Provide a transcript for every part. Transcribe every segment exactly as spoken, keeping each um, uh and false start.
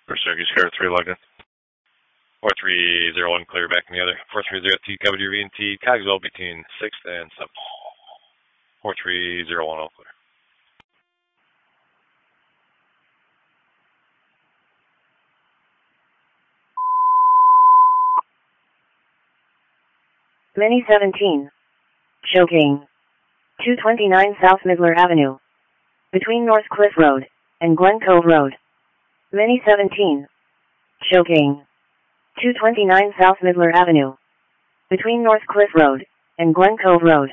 First Turkey, Scar three logged in. four three zero one clear back in the other. four three zero T, cover your V and T, Cogswell between sixth and seventh. four three zero one all clear. Mini seventeen. Choking. two twenty-nine South Midler Avenue. Between North Cliff Road and Glen Cove Road. Mini seventeen. Choking. two twenty-nine South Midler Avenue. Between North Cliff Road and Glen Cove Road.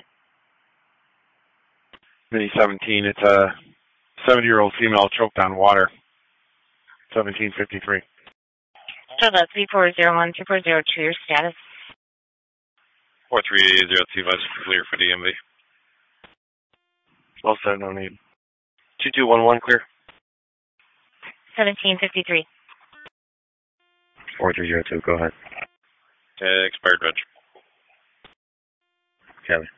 Mini seventeen, it's a seventy-year-old female choked on water. seventeen fifty-three. So that's three four zero one, three four zero two, your status? four three zero T, vice clear for D M V. Well said, no need. two two one one clear. seventeen fifty-three. four three zero two, go ahead. Uh, expired reg. Kevin.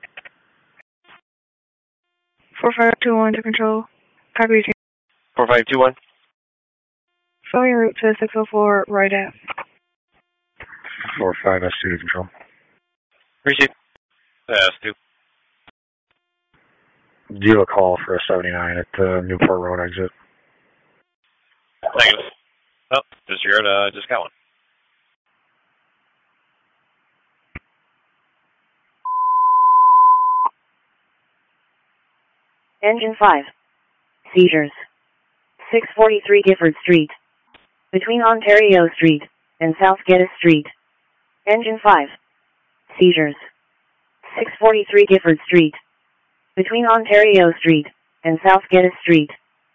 four five two one to control. Copy. four five two one. Following route to six oh four, right at. four five S two to control. Receive. Uh, S two. Do you have a call for a seventy-nine at the Newport Road exit? Negative. Oh, disregard, uh, just got one. Engine five. Seizures. six forty-three Gifford Street. Between Ontario Street and South Geddes Street. Engine five. Seizures. six forty-three Gifford Street. Between Ontario Street and South Geddes Street.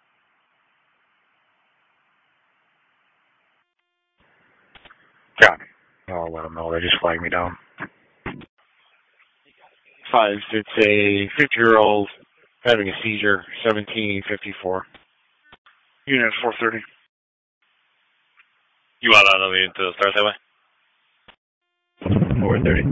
Got it. I'll let them know. They just flagged me down. Five, it's a fifty-year-old having a seizure, seventeen fifty-four. Unit four thirty. You want another unit to start that way? four thirty.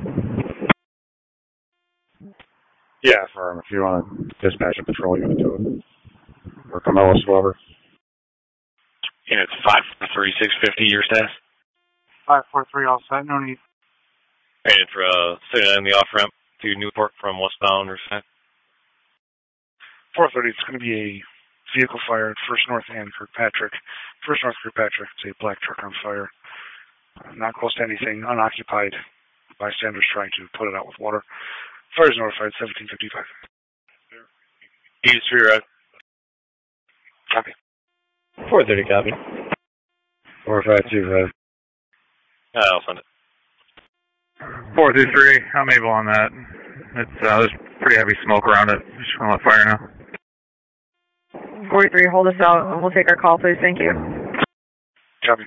Yeah, firm. If you want to dispatch a patrol unit to it. Or Camillus, whoever. Yeah, it's five three six fifty, your status. five four three, all set, no need. And for uh, sitting on the off-ramp to Newport from westbound or south. four thirty, it's going to be a vehicle fire at First North and Kirkpatrick. First North Kirkpatrick, it's a black truck on fire. Not close to anything, unoccupied. Bystanders trying to put it out with water. Fire is notified, seventeen fifty-five. East Street Road. Copy. four thirty, copy. four five two five. Uh, I'll send it. four two three, I'm able on that. It's, uh, there's pretty heavy smoke around it. Just want to let fire now. forty-three, hold us out, and we'll take our call, please. Thank you. Copy.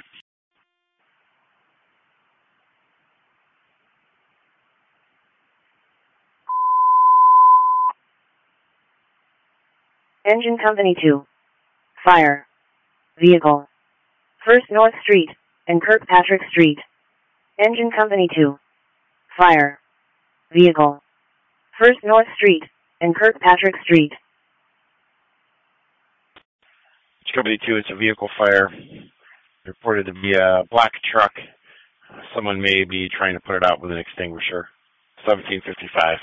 Engine Company two. Fire. Vehicle. First North Street and Kirkpatrick Street. Engine Company two. Fire. Vehicle. First North Street and Kirkpatrick Street. Company two, it's a vehicle fire. Reported to be a black truck. Someone may be trying to put it out with an extinguisher. seventeen fifty-five.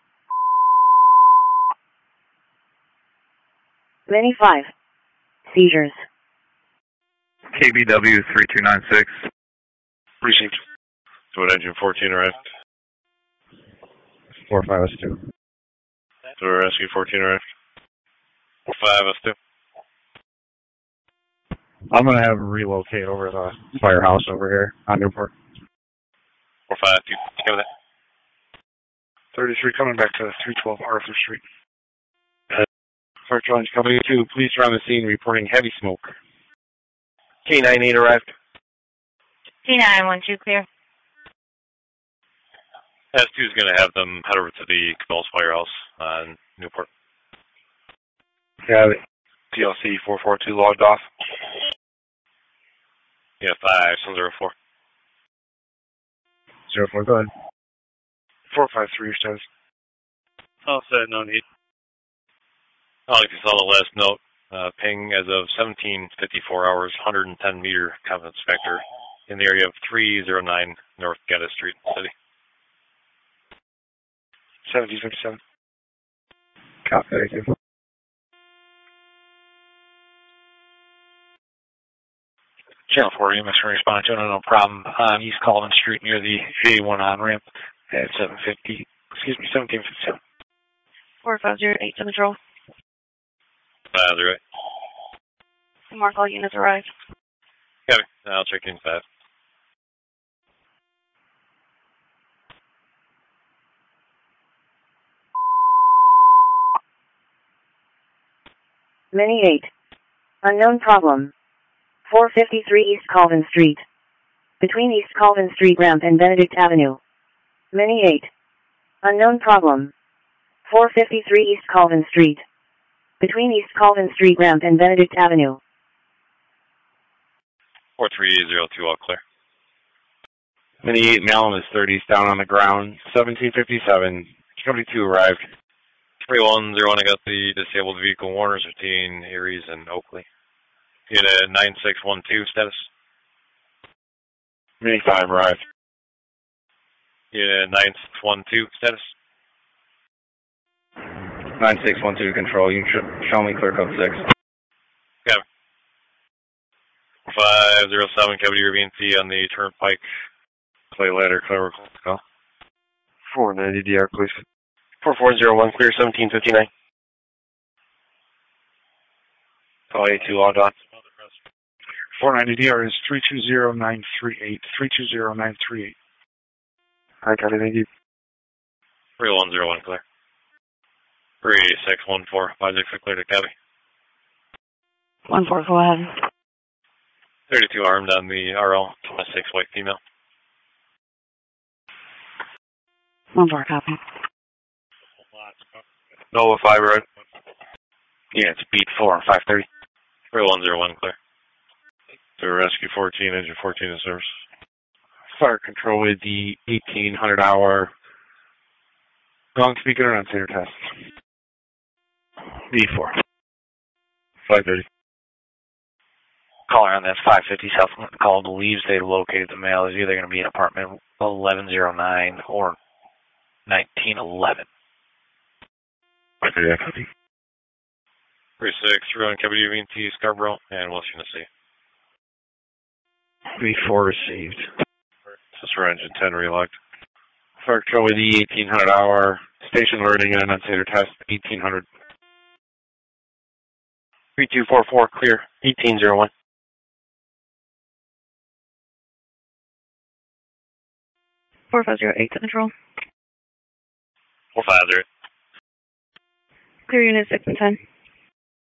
Mini five. Seizures. K B W three two nine six. Received. So what engine fourteen arrived? four five S two. So rescue fourteen arrived? four five S two. I'm going to have them relocate over the firehouse over here on Newport. four five two. Give that. thirty-three coming back to three twelve Arthur Street. Fire Challenge Company two, police are on the scene reporting heavy smoke. K nine eight arrived. T nine one two clear. S two is going to have them head over to the Camillus Firehouse on Newport. Got it. T L C four four two logged off. Yeah, five seven zero four. zero four, go ahead. four five three says. Oh, said no need. I like you saw the last note. Uh, ping as of seventeen fifty-four hours, one hundred ten meter confidence vector in the area of three oh nine North Geddes Street, City. seventeen fifty-seven. Copy, thank you. Channel four E M S response, no, no problem. On East Colvin Street near the A one on-ramp at seven fifty, excuse me, seventeen fifty-seven. four five zero eight to control. Uh, they're right. Mark all units arrived. Copy. I'll check in five. Mini eight. Unknown problem. four fifty-three East Colvin Street. Between East Colvin Street ramp and Benedict Avenue. Mini eight. Unknown problem. four fifty-three East Colvin Street. Between East Colvin Street ramp and Benedict Avenue. four three zero two, all clear. Mini eight, Malum is thirties down on the ground. seventeen fifty-seven. Company two arrived. three one zero one, I got the disabled vehicle warners between Aries and Oakley. Unit nine six one two, status. Mini five arrived. Unit nine six one two, status. nine six one two control. You should show me clear code six. Got it. five zero seven, copy your V N T on the Turnpike. Clay ladder, clear call. four ninety D R, please. four four zero one, clear seventeen fifty-nine. Call A two, log on. four ninety D R is three two zero nine three eight. three two zero nine three eight. I got it, thank you. three one zero one, clear. three six one four, project for clear to copy. one four, go ahead. thirty-two armed on the R L, twenty-six white female. one four, copy. Nova five, right? Yeah, it's beat four, five thirty. three one zero one, clear. To rescue fourteen, engine fourteen in service. Fire control with the eighteen hundred hour gong speaker on center test. B four. five thirty. Caller on that five fifty South call believes they located the male is either going to be in apartment eleven oh nine or nineteen eleven. Okay, copy. three six, three one, copy V N T, Scarborough, and West Tennessee. B four received. This for engine ten relocked. Fire control with the eighteen hundred hour station alerting and annunciator test, eighteen hundred. three two four four, clear eighteen oh one. four five zero eight to control. four five zero. Clear unit six and ten.